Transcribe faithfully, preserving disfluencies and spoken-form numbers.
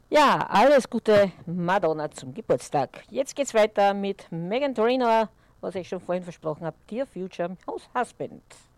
Ja, alles Gute Madonna zum Geburtstag. Jetzt geht's weiter mit Megan Trainor, was ich schon vorhin versprochen habe, Dear Future Husband.